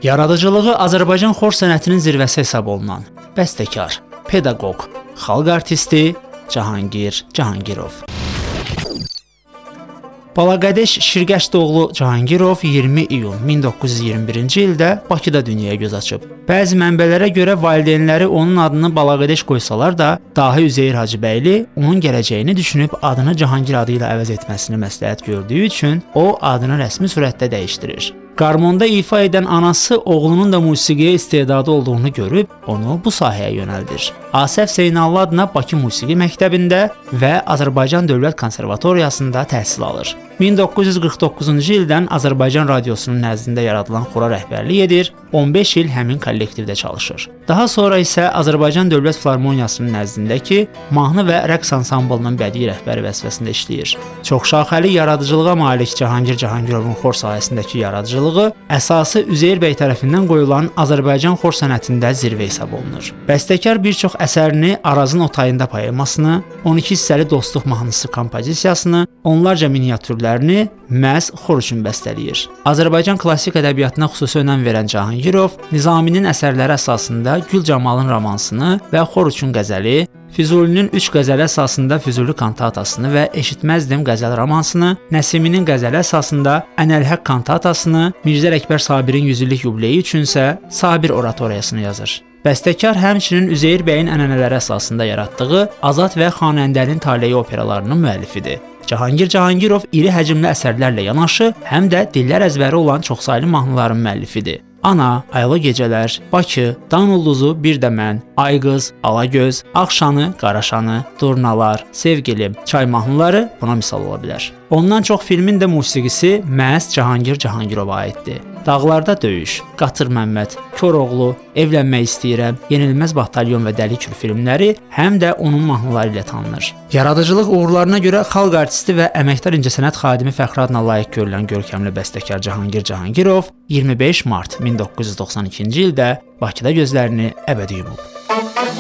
Yaradıcılığı Azərbaycan xor sənətinin zirvəsi hesab olunan bəstəkar, pedaqoq, xalq artisti Cahangir Cahangirov. Balaqadeş Şirgəşdoğlu Cahangirov 20 iyun 1921-ci ildə Bakıda dünyaya göz açıb. Bəzi mənbələrə görə valideynləri onun adını Balaqadeş qoysalar da, dahi Üzeyir Hacıbəyli onun gələcəyini düşünüb adını Cahangir adı ilə əvəz etməsini məsləhət gördüyü üçün o adını rəsmi surətdə dəyişdirir. Qarmonda ifa edən anası oğlunun da musiqiyə istedadı olduğunu görüb onu bu sahəyə yönəldir. Asəf Zeynallı adına Bakı Musiqi Məktəbində və Azərbaycan Dövlət Konservatoriyasında təhsil alır. 1949-cu ildən Azərbaycan Radiosunun nəzdində yaradılan xora rəhbərlik edir, 15 il həmin kollektivdə çalışır. Daha sonra isə Azərbaycan Dövlət Filarmoniyasının nəzdindəki mahnı və rəqs ansamblının bədii rəhbəri vəzifəsində işləyir. Çoxşaxəli yaradıcılığa malik Cahangir Cahangirovun xor sahəsindəki yaradıcılığı əsası Üzeyir bəy tərəfindən qoyulan Azərbaycan xor sənətində zirvə hesab olunur. Bəstəkar bir çox əsərini Arazın Otayında poemasını, 12 hissəli Dostluq mahnısı kompozisiyasını, onlarca miniatürlərini məhz xor üçün bəstələyir. Azərbaycan klassik ədəbiyyatına xüsusi önəm verən Cahangirov Nizaminin əsərləri əsasında Gül Camalın romansını və xor üçün qəzəli, Füzulinin 3 qəzəli əsasında Füzuli kantatasını və Eşitməzdim qəzəl romansını, Nəsiminin qəzəli əsasında Ənəlhəq kantatasını, Mirzə Əkbər Sabirin 100 illik yubileyi üçünsə Sabir oratoriyasını yazır. Bəstəkar həmçinin Üzeyir bəyin ənənələri əsasında yaratdığı Azad və Xanəndənin Taleyi operalarının müəllifidir. Cahangir Cahangirov iri həcmli əsərlərlə yanaşı, həm də dillər əzbəri olan çoxsaylı mahnıların müəllifidir. Ana, Aylı Gecələr, Bakı, Dan Ulduzu, Bir də Mən, Ayqız, Alagöz, Ağşanı, Qaraşanı, Durnalar, Sevgilim, Çay mahnıları buna misal ola bilər. Ondan çox filmin də musiqisi məhz Cahangir Cahangirova aiddir. Dağlarda döyüş, Qatır Məmməd, Koroğlu, Evlənmək istəyirəm, Yenilməz Batalyon və Dəli Kür filmləri həm də onun mahnıları ilə tanınır. Yaradıcılıq uğurlarına görə xalq artisti və əməkdar incəsənət xadimi fəxri adına layiq görülən görkəmli bəstəkar Cahangir Cahangirov 25 mart 1992-ci ildə Bakıda gözlərini əbədi yumub.